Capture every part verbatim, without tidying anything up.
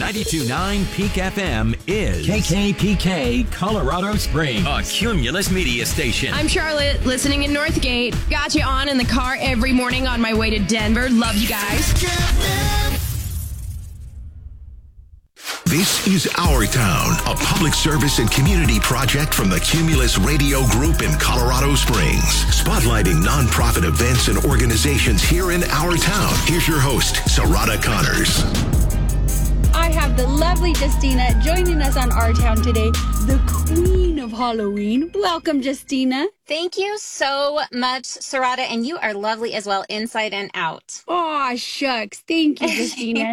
ninety-two point nine Peak F M is K K P K Colorado Springs, a Cumulus media station. I'm Charlotte, listening in Northgate. Got you on in the car every morning on my way to Denver. Love you guys. This is Our Town, a public service and community project from the Cumulus Radio Group in Colorado Springs, spotlighting nonprofit events and organizations here in Our Town. Here's your host, Sarada Connors. I have the lovely Justina joining us on Our Town today, the queen of Halloween. Welcome, Justina. Thank you so much, Sarada, and you are lovely as well, inside and out. Aw, shucks. Thank you, Justina.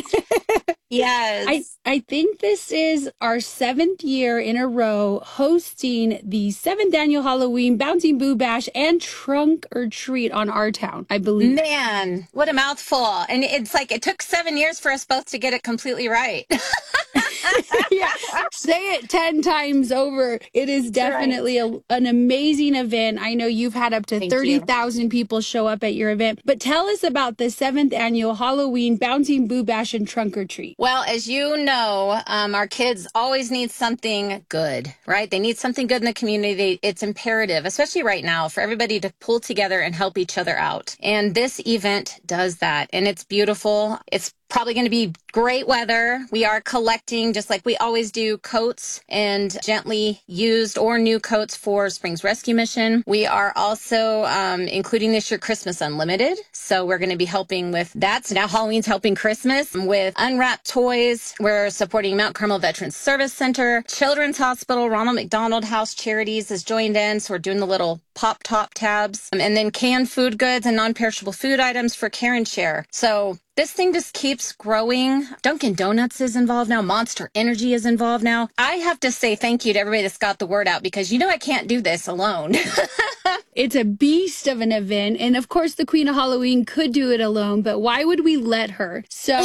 Yes. I, I think this is our seventh year in a row hosting the seventh annual Halloween Bouncing Boo Bash and Trunk or Treat on Our Town, I believe. Man, what a mouthful. And it's like it took seven years for us both to get it completely right. Yeah, say it ten times over. It is definitely right. a, an amazing event. I know you've had up to thirty thousand people show up at your event. But tell us about the seventh annual Halloween Bouncing Boo Bash and Trunk or Treat. Well, as you know, um, our kids always need something good, right? They need something good in the community. It's imperative, especially right now, for everybody to pull together and help each other out. And this event does that. And it's beautiful. It's probably going to be great weather. We are collecting, just like we always do, coats and gently used or new coats for Springs Rescue Mission. We are also um, including this year Christmas Unlimited. So we're going to be helping with that. So now Halloween's helping Christmas with unwrapped toys. We're supporting Mount Carmel Veterans Service Center, Children's Hospital, Ronald McDonald House Charities has joined in. So we're doing the little pop top tabs, um, and then canned food goods and non-perishable food items for Care and Share. So this thing just keeps growing. Dunkin' Donuts is involved now. Monster Energy is involved now. I have to say thank you to everybody that's got the word out, because you know I can't do this alone. It's a beast of an event. And of course, the Queen of Halloween could do it alone, but why would we let her? So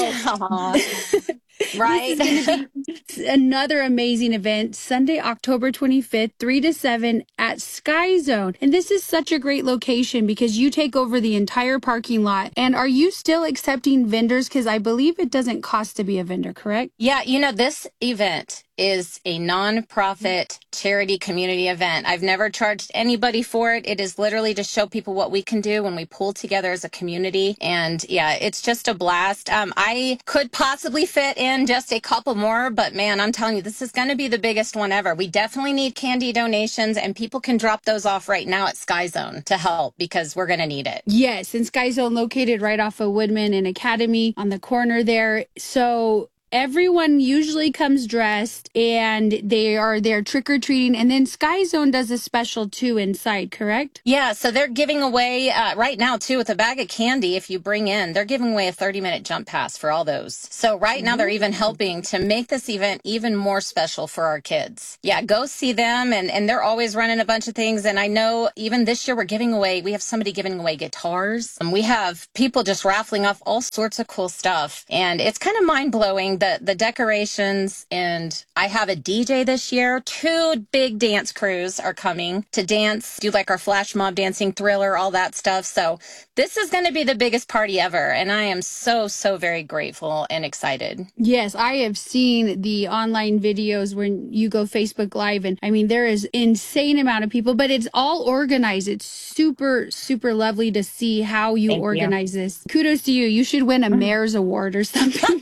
right. This is going to be another amazing event, Sunday, October twenty-fifth, three to seven at Sky Zone. And this is such a great location because you take over the entire parking lot. And are you still accepting vendors? Because I believe it doesn't cost to be a vendor, correct? Yeah, you know, this event is a nonprofit charity community event. I've never charged anybody for it. It is literally to show people what we can do when we pull together as a community. And yeah, it's just a blast. Um, I could possibly fit in just a couple more, but man, I'm telling you, this is going to be the biggest one ever. We definitely need candy donations, and people can drop those off right now at Sky Zone to help, because we're going to need it. Yes, and Sky Zone located right off of Woodman and Academy on the corner there. So everyone usually comes dressed and they are there trick-or-treating. And then Sky Zone does a special too inside, correct? Yeah, so they're giving away uh, right now too with a bag of candy. If you bring in, they're giving away a thirty minute jump pass for all those. So right now they're even helping to make this event even more special for our kids. Yeah, go see them. And, and they're always running a bunch of things. And I know even this year we're giving away, we have somebody giving away guitars. And we have people just raffling off all sorts of cool stuff. And it's kind of mind-blowing. The, the decorations, and I have a D J this year. Two big dance crews are coming to dance, do like our flash mob dancing, Thriller, all that stuff. So this is going to be the biggest party ever. And I am so, so very grateful and excited. Yes, I have seen the online videos when you go Facebook Live. And I mean, there is insane amount of people, but it's all organized. It's super, super lovely to see how you Thank organize you. This. Kudos to you. You should win a mayor's award or something.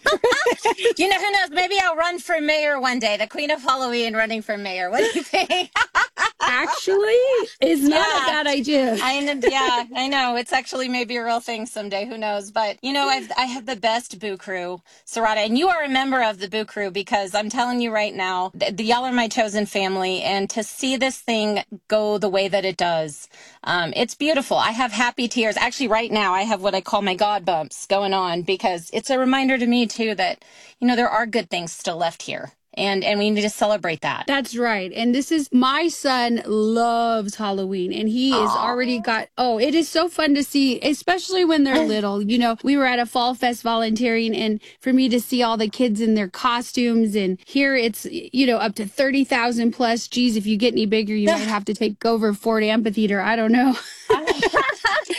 You know, who knows? Maybe I'll run for mayor one day. The Queen of Halloween running for mayor. What do you think? Actually, it's not yeah. a bad idea. I know, yeah, I know. It's actually maybe a real thing someday. Who knows? But, you know, I've, I have the best Boo Crew, Sarada. And you are a member of the Boo Crew, because I'm telling you right now, the, the, y'all are my chosen family. And to see this thing go the way that it does, um, it's beautiful. I have happy tears. Actually, right now, I have what I call my God bumps going on, because it's a reminder to me, too, that, you know, there are good things still left here. And and we need to celebrate that. That's right. And this is, my son loves Halloween, and he has already got, oh, it is so fun to see, especially when they're little. You know, we were at a Fall Fest volunteering, and for me to see all the kids in their costumes, and here it's, you know, up to thirty thousand plus. Geez, if you get any bigger, you might have to take over Ford Amphitheater. I don't know.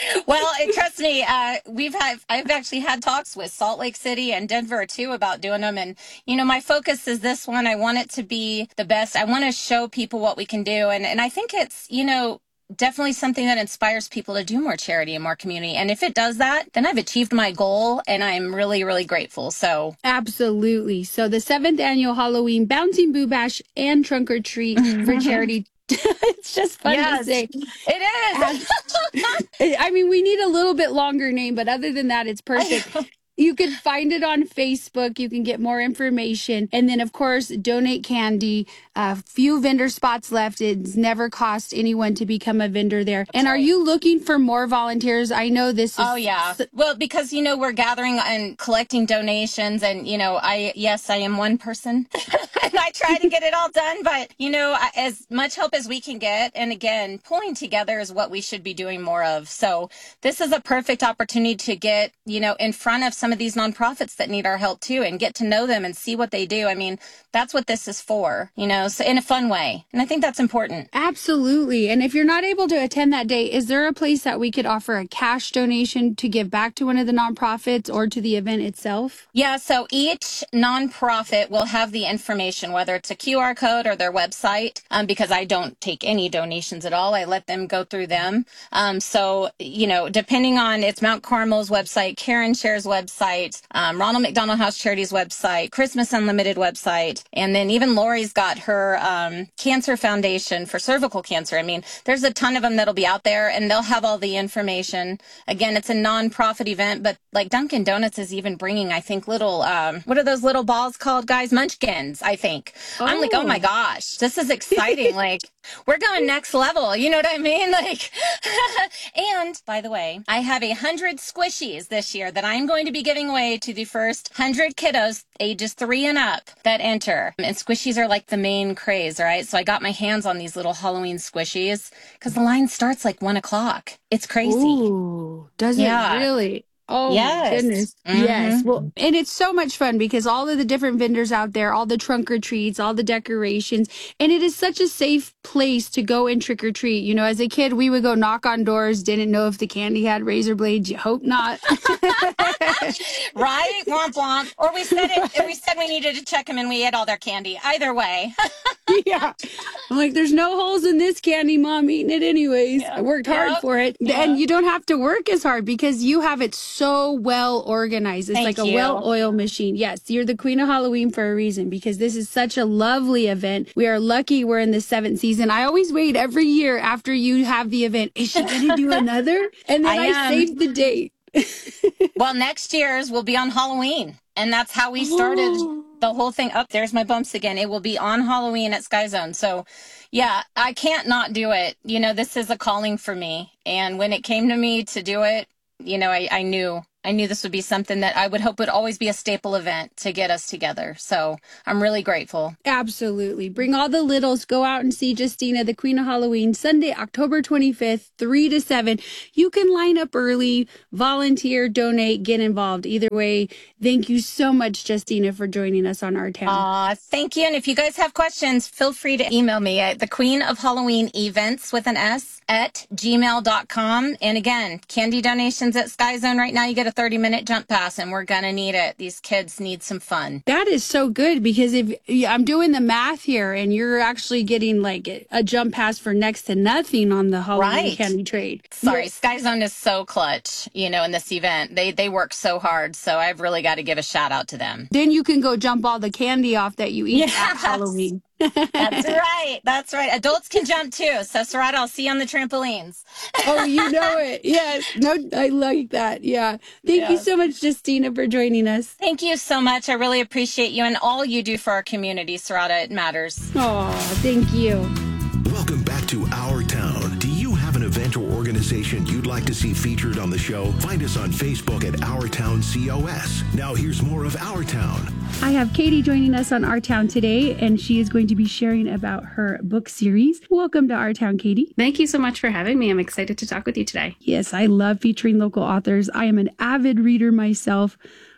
Well, and trust me, uh, we've had, I've actually had talks with Salt Lake City and Denver too about doing them. And, you know, my focus is this one. I want it to be the best. I want to show people what we can do. And, and I think it's, you know, definitely something that inspires people to do more charity and more community. And if it does that, then I've achieved my goal and I'm really, really grateful. So absolutely. So the seventh annual Halloween Bouncing Boo Bash and Trunk or Treat for charity. It's just fun yes, to say. It is. I mean, we need a little bit longer name, but other than that, it's perfect. You can find it on Facebook. You can get more information. And then, of course, donate candy. A uh, few vendor spots left. It's never cost anyone to become a vendor there. And are you looking for more volunteers? I know this is... Oh, yeah. Well, because, you know, we're gathering and collecting donations. And, you know, I, yes, I am one person. And I try to get it all done. But, you know, as much help as we can get. And again, pulling together is what we should be doing more of. So this is a perfect opportunity to get, you know, in front of some of these nonprofits that need our help too, and get to know them and see what they do. I mean, that's what this is for, you know, so in a fun way. And I think that's important. Absolutely. And if you're not able to attend that day, is there a place that we could offer a cash donation to give back to one of the nonprofits or to the event itself? Yeah. So each nonprofit will have the information, whether it's a Q R code or their website, um, because I don't take any donations at all. I let them go through them. Um, so, you know, depending on, it's Mount Carmel's website, Karen Share's website, um, Ronald McDonald House Charities website, Christmas Unlimited website, and then even Lori's got her um, Cancer Foundation for cervical cancer. I mean, there's a ton of them that'll be out there, and they'll have all the information. Again, it's a non-profit event, but like Dunkin' Donuts is even bringing, I think, little, um, what are those little balls called, guys? Munchkins, I think. Oh. I'm like, oh my gosh, this is exciting. Like, we're going next level. You know what I mean? Like, and by the way, I have a hundred squishies this year that I'm going to be giving away to the first hundred kiddos ages three and up that enter. And squishies are like the main craze, right? So I got my hands on these little Halloween squishies because the line starts like one o'clock. It's crazy. Ooh, does yeah. it really? Oh, yes. My goodness. Mm-hmm. Yes. Well, and it's so much fun because all of the different vendors out there, all the trunk or treats, all the decorations, and it is such a safe place to go and trick or treat. You know, as a kid, we would go knock on doors, didn't know if the candy had razor blades. You hope not. Right? Womp womp. Or we said it, we said we needed to check them and we ate all their candy. Either way. Yeah. I'm like, there's no holes in this candy, Mom, eating it anyways. Yeah. I worked hard yep. for it. Yeah. And you don't have to work as hard because you have it so well organized. It's Thank like you. a well-oiled machine. Yes, you're the queen of Halloween for a reason because this is such a lovely event. We are lucky we're in the seventh season. I always wait every year after you have the event. Is she going to do another? And then I, I save the date. Well, next year's will be on Halloween. And that's how we started oh. the whole thing. Up oh, there's my bumps again. It will be on Halloween at Sky Zone. So, yeah, I can't not do it. You know, this is a calling for me. And when it came to me to do it, you know, I, I knew. I knew this would be something that I would hope would always be a staple event to get us together. So I'm really grateful. Absolutely. Bring all the littles. Go out and see Justina, the Queen of Halloween, Sunday, October twenty-fifth, three to seven. You can line up early, volunteer, donate, get involved. Either way, thank you so much, Justina, for joining us on Our Town. Uh, thank you. And if you guys have questions, feel free to email me at the Queen of Halloween Events with an S at gmail dot com. And again, candy donations at Sky Zone right now. You get a thirty minute jump pass and we're going to need it. These kids need some fun. That is so good because if I'm doing the math here and you're actually getting like a jump pass for next to nothing on the Halloween right. candy trade. Sorry, yeah. Sky Zone is so clutch, you know, in this event. They they work so hard. So I've really got to give a shout out to them. Then you can go jump all the candy off that you eat yes. at Halloween. That's right. That's right. Adults can jump too. So, Sarada, I'll see you on the trampolines. Oh, you know it. Yes. No, I like that. Yeah. Thank yeah. you so much, Justina, for joining us. Thank you so much. I really appreciate you and all you do for our community, Sarada. It matters. Oh, thank you. Welcome back to Our Town. Do you have an event or organization you'd like to see featured on the show? Find us on Facebook at Our Town C O S. Now here's more of Our Town. I have Katie joining us on Our Town today, and she is going to be sharing about her book series. Welcome to Our Town, Katie. Thank you so much for having me. I'm excited to talk with you today. Yes, I love featuring local authors. I am an avid reader myself.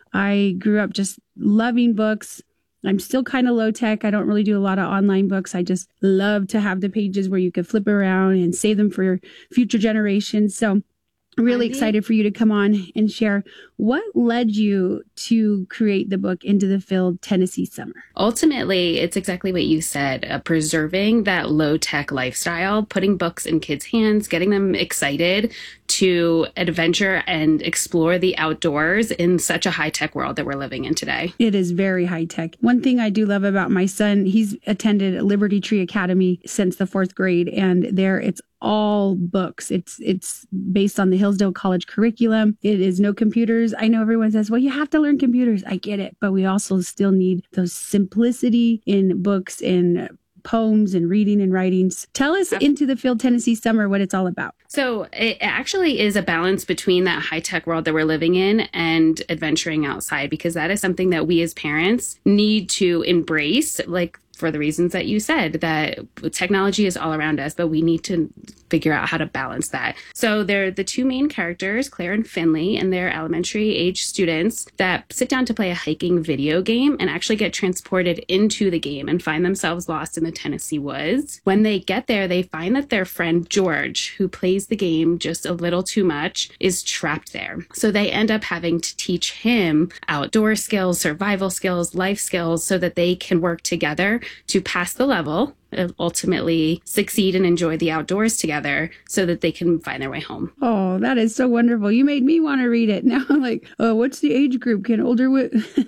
I grew up just loving books. I'm still kind of low tech. I don't really do a lot of online books. I just love to have the pages where you could flip around and save them for future generations. So Really Andy? excited for you to come on and share what led you to create the book Into the Field, Tennessee Summer. Ultimately, it's exactly what you said, uh, preserving that low-tech lifestyle, putting books in kids' hands, getting them excited to adventure and explore the outdoors in such a high-tech world that we're living in today. It is very high tech. One thing I do love about my son, he's attended Liberty Tree Academy since the fourth grade, and there it's all books. It's it's based on the Hillsdale College curriculum. It is no computers. I know everyone says, well, you have to learn computers. I get it. But we also still need those simplicity in books and poems and reading and writings. Tell us Into the Field, Tennessee Summer, what it's all about. So it actually is a balance between that high-tech world that we're living in and adventuring outside, because that is something that we as parents need to embrace, like for the reasons that you said, that technology is all around us, but we need to figure out how to balance that. So they're the two main characters, Claire and Finley, and they're elementary age students that sit down to play a hiking video game and actually get transported into the game and find themselves lost in the Tennessee woods. When they get there, they find that their friend George, who plays the game just a little too much, is trapped there. So they end up having to teach him outdoor skills, survival skills, life skills, so that they can work together to pass the level, ultimately succeed and enjoy the outdoors together so that they can find their way home. Oh, that is so wonderful. You made me want to read it. Now I'm like, oh, what's the age group? Can older... W-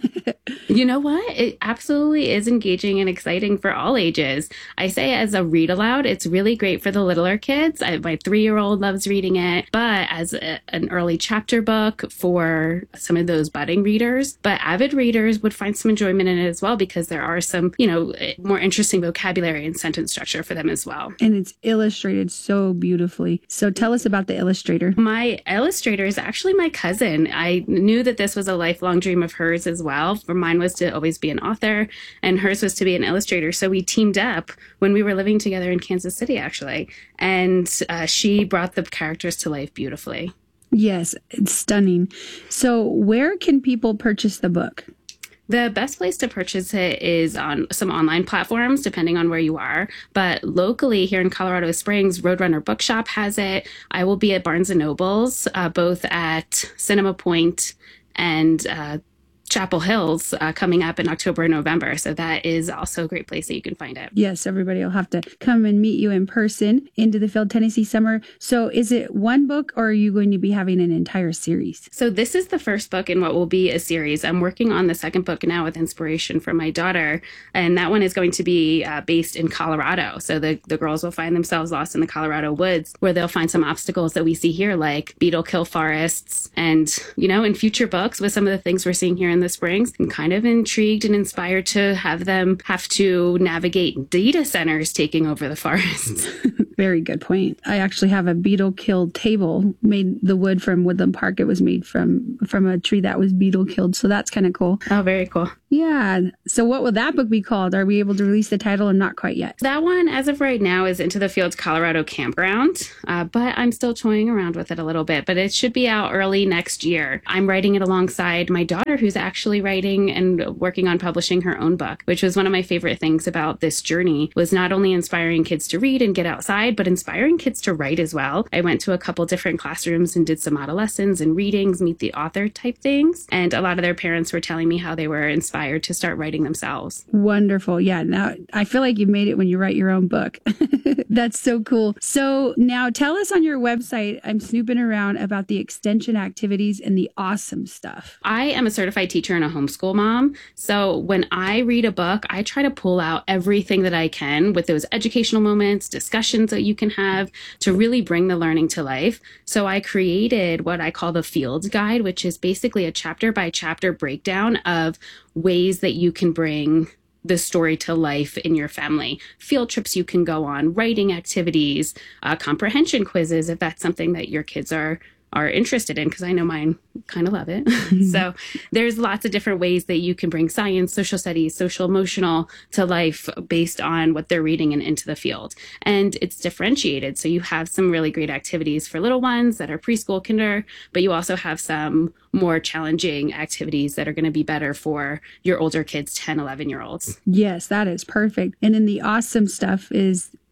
You know what? It absolutely is engaging and exciting for all ages. I say as a read aloud, it's really great for the littler kids. I, my three-year-old loves reading it, but as a, an early chapter book for some of those budding readers. But avid readers would find some enjoyment in it as well, because there are some, you know, more interesting vocabulary and sentence structure for them as well. And it's illustrated so beautifully. So tell us about the illustrator. My illustrator is actually my cousin. I knew that this was a lifelong dream of hers as well. For mine was to always be an author, and hers was to be an illustrator. So we teamed up when we were living together in Kansas City, actually. And uh, she brought the characters to life beautifully. Yes, it's stunning. So where can people purchase the book? The best place to purchase it is on some online platforms, depending on where you are. But locally here in Colorado Springs, Roadrunner Bookshop has it. I will be at Barnes and Noble's, uh, both at Cinema Point and uh, Chapel Hills uh, coming up in October and November. So that is also a great place that you can find it. Yes, everybody will have to come and meet you in person. Into the Field, Tennessee Summer. So is it one book, or are you going to be having an entire series? So this is the first book in what will be a series. I'm working on the second book now with inspiration from my daughter. And that one is going to be uh, based in Colorado. So the, the girls will find themselves lost in the Colorado woods, where they'll find some obstacles that we see here, like beetle kill forests. And, you know, in future books with some of the things we're seeing here in the Springs, I'm kind of intrigued and inspired to have them have to navigate data centers taking over the forests. Very good point. I actually have a beetle killed table, made the wood from Woodland Park. It was made from from a tree that was beetle killed. So that's kind of cool. Oh, very cool. Yeah. So what will that book be called? Are we able to release the title and not quite yet? That one, as of right now, is Into the Fields Colorado Campground, uh, but I'm still toying around with it a little bit, but it should be out early next year. I'm writing it alongside my daughter, who's actually writing and working on publishing her own book, which was one of my favorite things about this journey, was not only inspiring kids to read and get outside, but inspiring kids to write as well. I went to a couple different classrooms and did some model lessons and readings, meet the author type things. And a lot of their parents were telling me how they were inspired to start writing themselves. Wonderful. Yeah. Now I feel like you made it when you write your own book. That's so cool. So now tell us on your website, I'm snooping around about the extension activities and the awesome stuff. I am a certified teacher and a homeschool mom. So when I read a book, I try to pull out everything that I can with those educational moments, discussions that you can have to really bring the learning to life. So I created what I call the Fields Guide, which is basically a chapter by chapter breakdown of ways that you can bring the story to life in your family. Field trips you can go on, writing activities, uh, comprehension quizzes, if that's something that your kids are are interested in, because I know mine kind of love it. So there's lots of different ways that you can bring science, social studies, social emotional to life based on what they're reading and Into the Field. And it's differentiated. So you have some really great activities for little ones that are preschool, kinder, but you also have some more challenging activities that are going to be better for your older kids, ten, eleven year olds. Yes, that is perfect. And then the awesome stuff is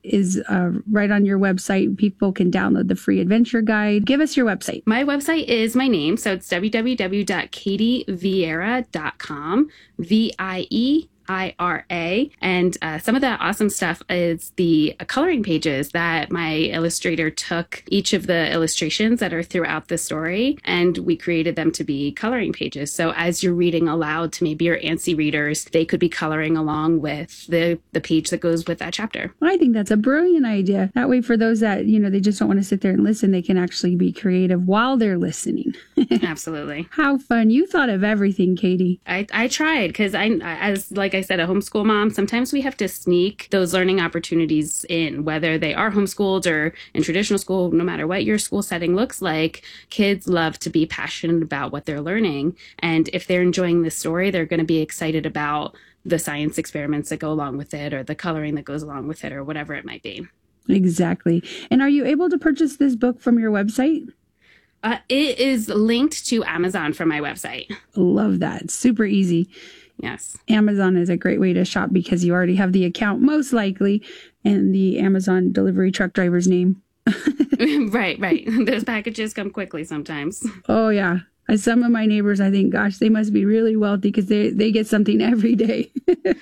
is uh, right on your website. People can download the free adventure guide. Give us your website. My website is my name, so it's w w w dot katie vieira dot com, V I E I R A. And uh, some of the awesome stuff is the coloring pages that my illustrator took each of the illustrations that are throughout the story, and we created them to be coloring pages. So as you're reading aloud to maybe your ANSI readers, they could be coloring along with the, the page that goes with that chapter. I think that's a brilliant idea. That way, for those that, you know, they just don't want to sit there and listen, they can actually be creative while they're listening. Absolutely. How fun. You thought of everything, Katie. I, I tried because I, as like I said, a homeschool mom, sometimes we have to sneak those learning opportunities in, whether they are homeschooled or in traditional school. No matter what your school setting looks like, kids love to be passionate about what they're learning. And if they're enjoying this story, they're going to be excited about the science experiments that go along with it, or the coloring that goes along with it, or whatever it might be. Exactly. And are you able to purchase this book from your website? Uh, it is linked to Amazon from my website. Love that. Super easy. Yes. Amazon is a great way to shop because you already have the account, most likely, and the Amazon delivery truck driver's name. Right, right. Those packages come quickly sometimes. Oh, yeah. As some of my neighbors, I think, gosh, they must be really wealthy because they, they get something every day.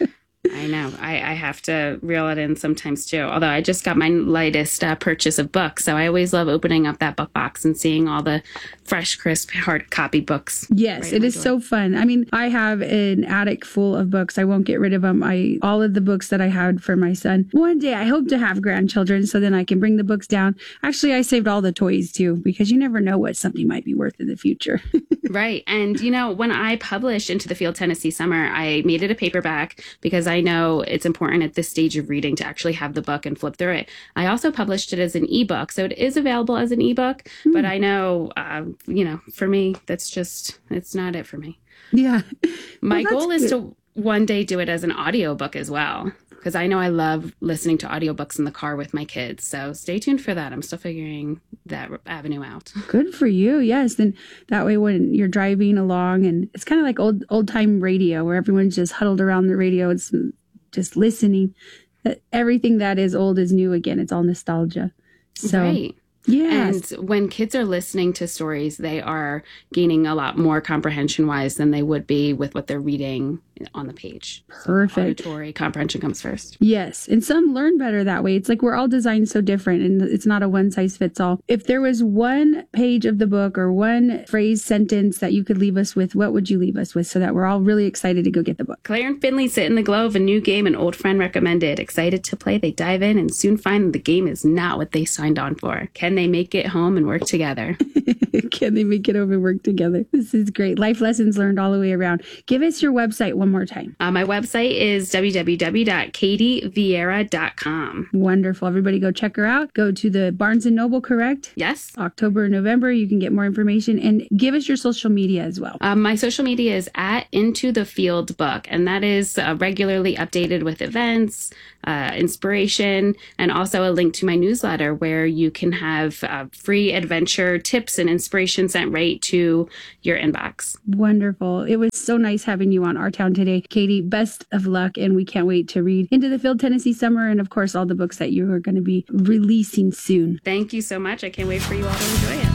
I know. I, I have to reel it in sometimes too. Although I just got my latest uh, purchase of books. So I always love opening up that book box and seeing all the fresh, crisp, hard copy books. Yes, right it is door. so fun. I mean, I have an attic full of books. I won't get rid of them. I all of the books that I had for my son. One day I hope to have grandchildren so then I can bring the books down. Actually, I saved all the toys too because you never know what something might be worth in the future. Right. And, you know, when I published Into the Field Tennessee Summer, I made it a paperback because I know it's important at this stage of reading to actually have the book and flip through it. I also published it as an ebook. So it is available as an ebook. Mm. But I know, uh, you know, for me, that's just, it's not it for me. Yeah. My well, goal is good. to one day do it as an audiobook as well, because I know I love listening to audiobooks in the car with my kids. So stay tuned for that. I'm still figuring that avenue out. Good for you. Yes. Then that way when you're driving along, and it's kind of like old old time radio where everyone's just huddled around the radio. It's just listening. Everything that is old is new again. It's all nostalgia. So, right. Yes. And when kids are listening to stories, they are gaining a lot more comprehension wise than they would be with what they're reading on the page. Perfect. So auditory comprehension comes first. Yes. And some learn better that way. It's like we're all designed so different and it's not a one size fits all. If there was one page of the book or one phrase, sentence that you could leave us with, what would you leave us with so that we're all really excited to go get the book? Claire and Finley sit in the glow of a new game an old friend recommended. Excited to play, they dive in and soon find that the game is not what they signed on for. Can they make it home and work together? Can they make it home and work together? This is great. Life lessons learned all the way around. Give us your website one more time. Uh, my website is w w w dot katie vieira dot com. Wonderful. Everybody go check her out. Go to the Barnes and Noble, correct? Yes. October and November. You can get more information and give us your social media as well. Um, my social media is at Into the Field Book, and that is uh, regularly updated with events, uh, inspiration, and also a link to my newsletter where you can have uh, free adventure tips and inspiration sent right to your inbox. Wonderful. It was so nice having you on Our Town today. Katie, best of luck, and we can't wait to read Into the Field Tennessee Summer and, of course, all the books that you are going to be releasing soon. Thank you so much. I can't wait for you all to enjoy it.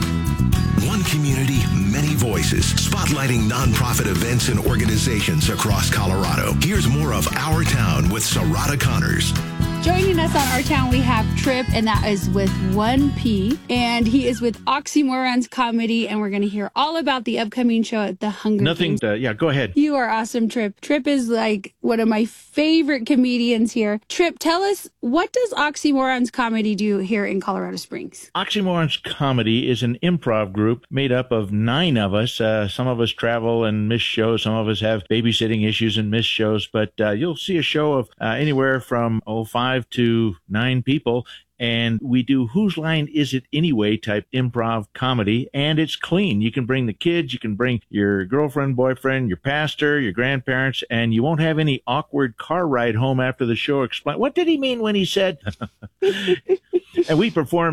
One community, many voices, spotlighting nonprofit events and organizations across Colorado. Here's more of Our Town with Sarada Connors. Joining us on Our Town, we have Trip, and that is with one P. And he is with Oxymorons Comedy, and we're going to hear all about the upcoming show at the Hunger Nothing, Games. uh, yeah, go ahead. You are awesome, Trip. Trip is like one of my favorite comedians here. Trip, tell us, what does Oxymorons Comedy do here in Colorado Springs? Oxymorons Comedy is an improv group made up of nine of us. Uh, some of us travel and miss shows. Some of us have babysitting issues and miss shows. But uh, you'll see a show of uh, anywhere from, oh, five to nine people. And we do Whose Line Is It Anyway type improv comedy, and it's clean. You can bring the kids, you can bring your girlfriend, boyfriend, your pastor, your grandparents, and you won't have any awkward car ride home after the show. Explain, what did he mean when he said? And we perform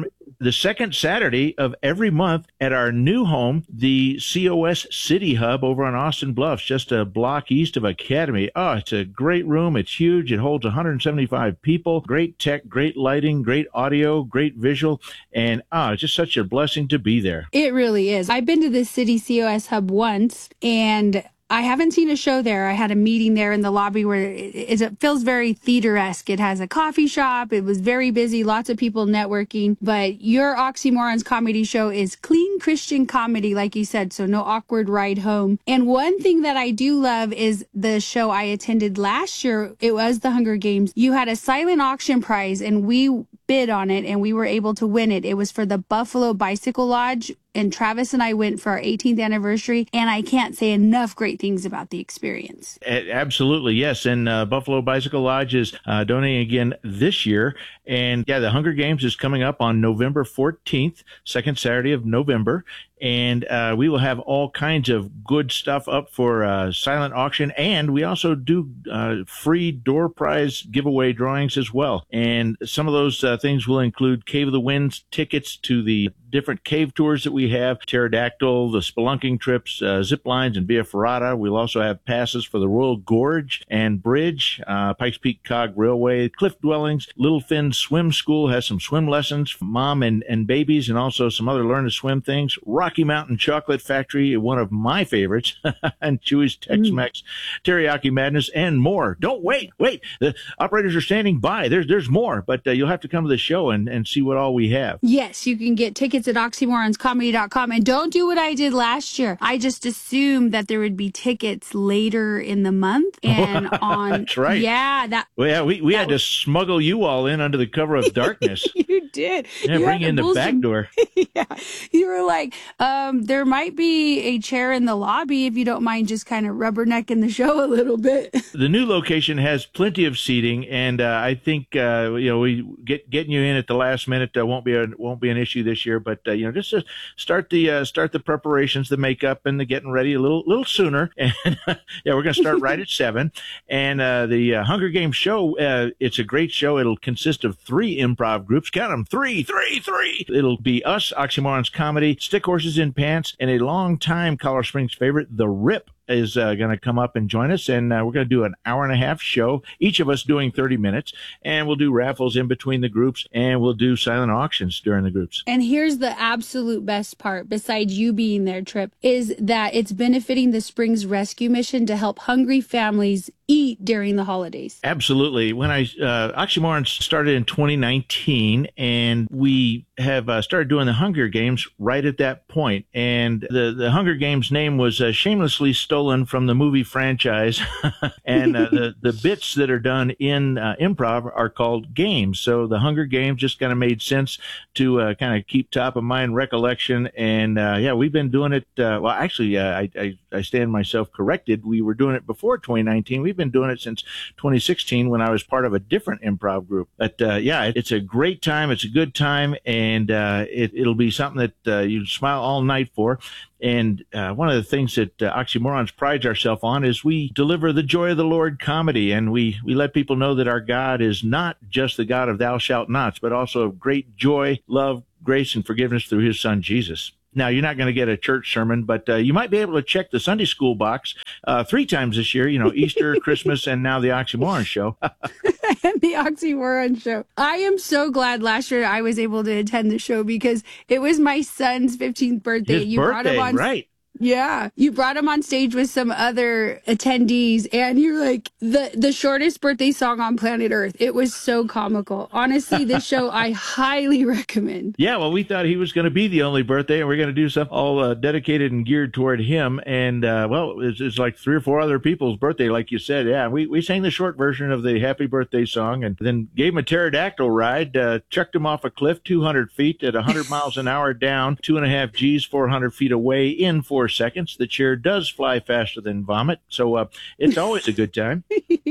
the second Saturday of every month at our new home, the C O S City Hub over on Austin Bluffs, just a block east of Academy. Oh, it's a great room. It's huge. It holds one hundred seventy-five people. Great tech, great lighting, great audio, great visual. And oh, it's just such a blessing to be there. It really is. I've been to the City C O S Hub once, and I haven't seen a show there. I had a meeting there in the lobby where it, it feels very theater-esque. It has a coffee shop. It was very busy, lots of people networking. But your Oxymorons comedy show is clean Christian comedy, like you said, so no awkward ride home. And one thing that I do love is the show I attended last year. It was the Hunger Games. You had a silent auction prize, and we bid on it, and we were able to win it. It was for the Buffalo Bicycle Lodge. And Travis and I went for our eighteenth anniversary, and I can't say enough great things about the experience. Absolutely, yes. And uh, Buffalo Bicycle Lodge is uh, donating again this year. And yeah, the Hunger Games is coming up on November fourteenth, second Saturday of November. And uh, we will have all kinds of good stuff up for uh, silent auction. And we also do uh, free door prize giveaway drawings as well. And some of those uh, things will include Cave of the Winds tickets to the different cave tours that we have, Pterodactyl, the spelunking trips, uh, zip lines, and Via Ferrata. We'll also have passes for the Royal Gorge and Bridge, uh, Pikes Peak Cog Railway, Cliff Dwellings, Little Finn Swim School has some swim lessons for mom and, and babies, and also some other learn to swim things. Rocky Mountain Chocolate Factory, one of my favorites, and Chewy's Tex-Mex, mm. Teriyaki Madness, and more. Don't wait, wait. The operators are standing by. There's there's more, but uh, you'll have to come to the show and, and see what all we have. Yes, you can get tickets at oxymorons comedy dot com. And don't do what I did last year. I just assumed that there would be tickets later in the month. And on That's right. Yeah, that well, yeah, we, we had was, to smuggle you all in under the cover of darkness. You did. Yeah, you bring in the back door. Yeah. You were like, um, there might be a chair in the lobby if you don't mind just kind of rubbernecking the show a little bit. The new location has plenty of seating, and uh, I think uh, you know we get getting you in at the last minute uh, won't be a, won't be an issue this year. But uh, you know, just to start the uh, start the preparations, the makeup, and the getting ready a little little sooner. And yeah, we're going to start right at seven. And uh, the uh, Hunger Games show, uh, it's a great show. It'll consist of three improv groups. Count them, three, three, three. It'll be us, Oxymorons Comedy, Stick Horses in Pants, and a longtime Colorado Springs favorite, The Rip, is uh, going to come up and join us, and uh, we're going to do an hour and a half show, each of us doing thirty minutes, and we'll do raffles in between the groups, and we'll do silent auctions during the groups. And here's the absolute best part, besides you being there, Trip, is that it's benefiting the Springs Rescue Mission to help hungry families eat during the holidays. Absolutely. When I uh, Oxymorons started in twenty nineteen, and we have uh, started doing the Hunger Games right at that point, and the, the Hunger Games name was uh, shamelessly stolen from the movie franchise, and uh, the, the bits that are done in uh, improv are called games. So the Hunger Games just kind of made sense to uh, kind of keep top of mind recollection, and uh, yeah, we've been doing it, uh, well, actually, uh, I, I, I stand myself corrected. We were doing it before twenty nineteen. We've been doing it since twenty sixteen when I was part of a different improv group. But uh, yeah, it's a great time. It's a good time, and uh, it, it'll be something that uh, you smile all night for. And uh, one of the things that uh, Oxymorons prides ourselves on is we deliver the joy of the Lord comedy, and we, we let people know that our God is not just the God of thou shalt nots, but also of great joy, love, grace, and forgiveness through his son, Jesus. Now, you're not going to get a church sermon, but uh, you might be able to check the Sunday school box uh, three times this year, you know, Easter, Christmas, and now the Oxymoron show. And the Oxymoron show. I am so glad last year I was able to attend the show because it was my son's fifteenth birthday. His you birthday, brought him on, right. Yeah. You brought him on stage with some other attendees, and you're like, the, the shortest birthday song on planet Earth. It was so comical. Honestly, this show I highly recommend. Yeah, well, we thought he was going to be the only birthday, and we're going to do something all uh, dedicated and geared toward him. And, uh, well, it's, it's like three or four other people's birthday, like you said. Yeah, we, we sang the short version of the happy birthday song and then gave him a pterodactyl ride, uh, chucked him off a cliff two hundred feet at one hundred miles an hour down, two and a half G's, four hundred feet away in four seconds. The chair does fly faster than vomit, so uh, it's always a good time.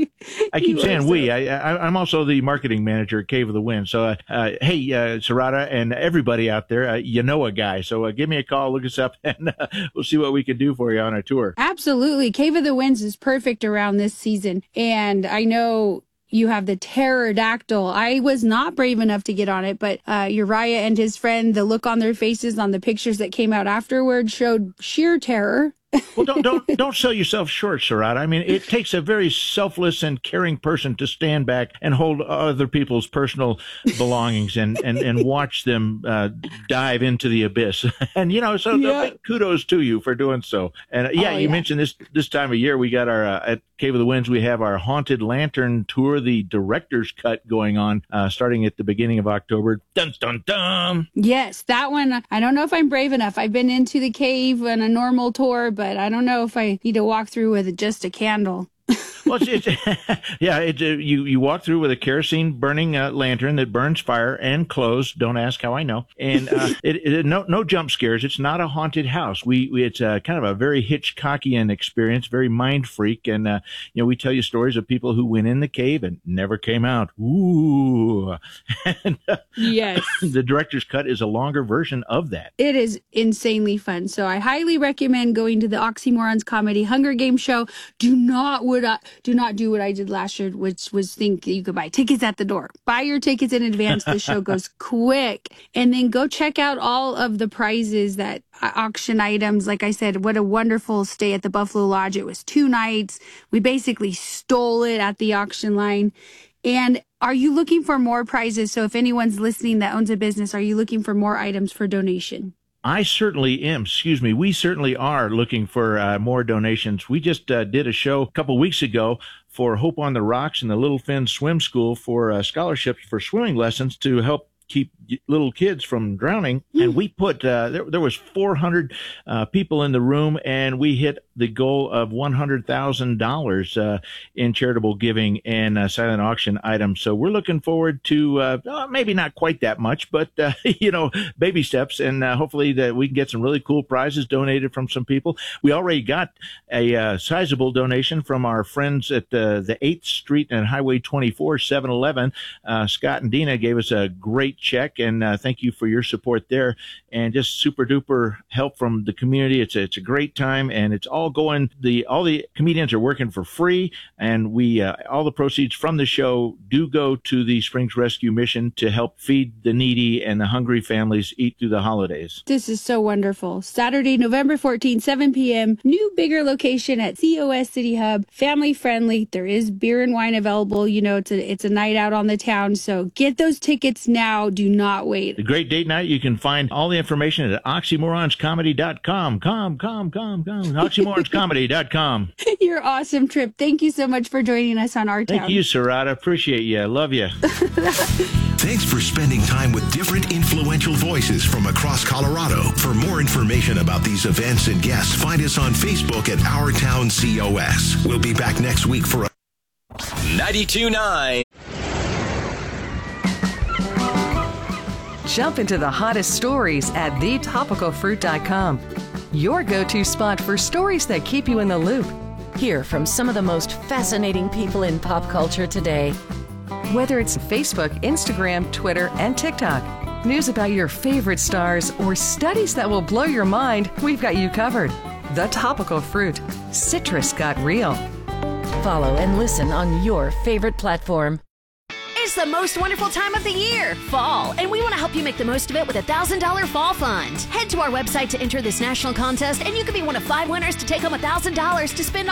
I keep saying we. I, I, I'm also the marketing manager at Cave of the Wind. So, uh, uh, hey, uh, Serrata and everybody out there, uh, you know a guy. So uh, give me a call, look us up, and uh, we'll see what we can do for you on our tour. Absolutely. Cave of the Winds is perfect around this season. And I know You have the pterodactyl. I was not brave enough to get on it, but uh, Uriah and his friend, the look on their faces on the pictures that came out afterward showed sheer terror. Well, don't don't don't sell yourself short, Sarat. I mean, it takes a very selfless and caring person to stand back and hold other people's personal belongings and, and, and watch them uh, dive into the abyss. And, you know, so Yeah. big kudos to you for doing so. And, uh, yeah, Oh, you yeah. mentioned this this time of year, we got our, uh, at Cave of the Winds, we have our Haunted Lantern Tour, the director's cut going on, uh, starting at the beginning of October. Dun, dun, dun. Yes, that one, I don't know if I'm brave enough. I've been into the cave on a normal tour, but I don't know if I need to walk through with just a candle. Well, it's, it's yeah, it's, uh, you, you walk through with a kerosene burning uh, lantern that burns fire and clothes. Don't ask how I know. And uh, it, it, no no jump scares. It's not a haunted house. We, we It's uh, kind of a very Hitchcockian experience, very mind freak. And, uh, you know, we tell you stories of people who went in the cave and never came out. Ooh. And, uh, Yes. the director's cut is a longer version of that. It is insanely fun. So I highly recommend going to the Oxymorons Comedy Hunger Games show. Do not would I, do not do what I did last year, which was think you could buy tickets at the door. Buy your tickets in advance. The show goes quick. And then go check out all of the prizes that uh, auction items. Like I said, what a wonderful stay at the Buffalo Lodge. It was two nights. We basically stole it at the auction line. And are you looking for more prizes? So if anyone's listening that owns a business, are you looking for more items for donation? I certainly am. Excuse me. We certainly are looking for uh, more donations. We just uh, did a show a couple weeks ago for Hope on the Rocks and the Little Finn Swim School for uh, scholarships for swimming lessons to help keep little kids from drowning. Mm. And we put, uh, there, there was four hundred uh, people in the room, and we hit the goal of one hundred thousand dollars uh, in charitable giving and uh, silent auction items. So we're looking forward to uh, uh, maybe not quite that much, but, uh, you know, baby steps. And uh, hopefully that we can get some really cool prizes donated from some people. We already got a uh, sizable donation from our friends at uh, the eighth Street and Highway twenty-four, seven eleven. Uh, Scott and Dina gave us a great check, and uh, thank you for your support there. And just super duper help from the community. It's a, it's a great time, and it's all going, the all the comedians are working for free, and we uh, all the proceeds from the show do go to the Springs Rescue Mission to help feed the needy and the hungry families eat through the holidays. This is so wonderful. Saturday, November fourteenth, seven p.m. New, bigger location at C O S City Hub. Family friendly. There is beer and wine available. You know, it's a, it's a night out on the town. So get those tickets now. Do not wait. A great date night. You can find all the information at oxymorons comedy dot com. Com, com, com, com. oxymorons comedy dot com. Your awesome trip. Thank you so much for joining us on Our Town. Thank you, Sarada. Appreciate you. Love you. Thanks for spending time with different influential voices from across Colorado. For more information about these events and guests, find us on Facebook at Our Town C O S. We'll be back next week for a ninety-two point nine. Jump into the hottest stories at the topical fruit dot com. Your go-to spot for stories that keep you in the loop. Hear from some of the most fascinating people in pop culture today. Whether it's Facebook, Instagram, Twitter, and TikTok, news about your favorite stars, or studies that will blow your mind, we've got you covered. The Topical Fruit. Citrus got real. Follow and listen on your favorite platform. It's the most wonderful time of the year, fall, and we want to help you make the most of it with a one thousand dollars Fall Fund. Head to our website to enter this national contest, and you could be one of five winners to take home one thousand dollars to spend